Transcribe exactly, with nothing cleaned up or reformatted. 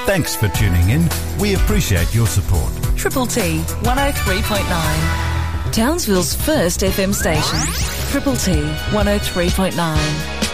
Thanks for tuning in. We appreciate your support. Triple T one oh three point nine. Townsville's first F M station. Triple T one oh three point nine.